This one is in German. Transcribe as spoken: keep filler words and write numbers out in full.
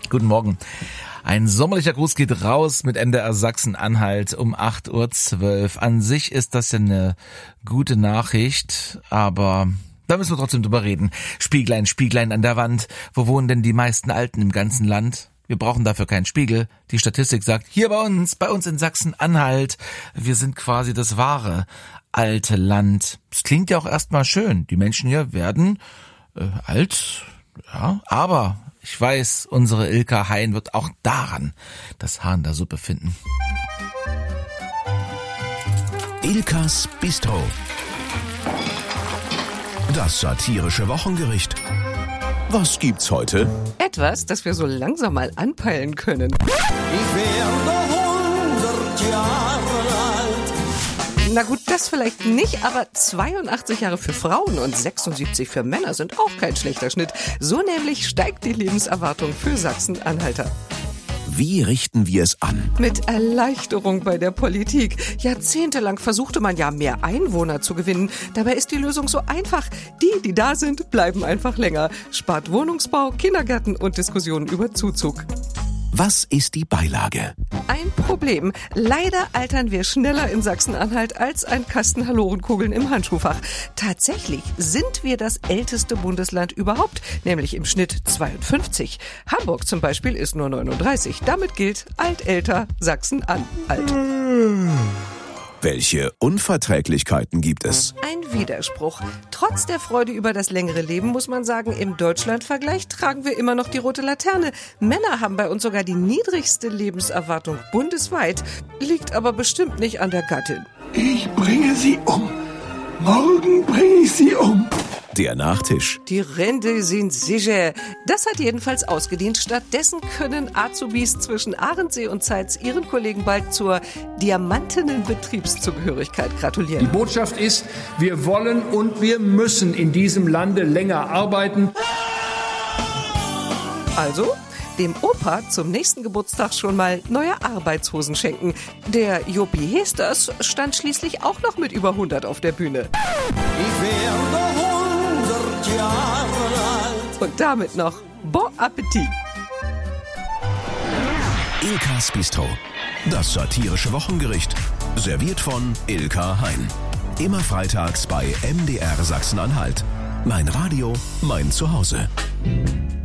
Guten Morgen. Ein sommerlicher Gruß geht raus mit M D R Sachsen-Anhalt um acht Uhr zwölf. An sich ist das ja eine gute Nachricht, aber da müssen wir trotzdem drüber reden. Spieglein, Spieglein an der Wand. Wo wohnen denn die meisten Alten im ganzen Land? Wir brauchen dafür keinen Spiegel. Die Statistik sagt, hier bei uns, bei uns in Sachsen-Anhalt, wir sind quasi das wahre alte Land. Das klingt ja auch erstmal schön. Die Menschen hier werden äh, alt, ja, aber ich weiß, unsere Ilka Hein wird auch daran das Haar in der Suppe finden. Ilkas Bistro. Das satirische Wochengericht. Was gibt's heute? Etwas, das wir so langsam mal anpeilen können. Ich werde hundert Jahre alt. Na gut, das vielleicht nicht, aber zweiundachtzig Jahre für Frauen und sechsundsiebzig für Männer sind auch kein schlechter Schnitt. So nämlich steigt die Lebenserwartung für Sachsen-Anhalter. Wie richten wir es an? Mit Erleichterung bei der Politik. Jahrzehntelang versuchte man ja, mehr Einwohner zu gewinnen. Dabei ist die Lösung so einfach. Die, die da sind, bleiben einfach länger. Spart Wohnungsbau, Kindergärten und Diskussionen über Zuzug. Was ist die Beilage? Ein Problem. Leider altern wir schneller in Sachsen-Anhalt als ein Kasten Halorenkugeln im Handschuhfach. Tatsächlich sind wir das älteste Bundesland überhaupt, nämlich im Schnitt zweiundfünfzig. Hamburg zum Beispiel ist nur neununddreißig. Damit gilt alt-älter Sachsen-Anhalt. Welche Unverträglichkeiten gibt es? Ein Widerspruch. Trotz der Freude über das längere Leben muss man sagen, im Deutschlandvergleich tragen wir immer noch die rote Laterne. Männer haben bei uns sogar die niedrigste Lebenserwartung bundesweit. Liegt aber bestimmt nicht an der Gattin. Ich bringe sie um. Morgen bringe ich sie um. Der Nachtisch. Die Rente sind sicher. Das hat jedenfalls ausgedient. Stattdessen können Azubis zwischen Arendsee und Zeitz ihren Kollegen bald zur diamantenen Betriebszugehörigkeit Die gratulieren. Botschaft ist, wir wollen und wir müssen in diesem Lande länger arbeiten. Also dem Opa zum nächsten Geburtstag schon mal neue Arbeitshosen schenken. Der Jopi Hesters stand schließlich auch noch mit über hundert auf der Bühne. Ich werde hundert Jahre alt. Und damit noch Bon Appetit! Ilkas Bistro. Das satirische Wochengericht. Serviert von Ilka Hein. Immer freitags bei M D R Sachsen-Anhalt. Mein Radio, mein Zuhause.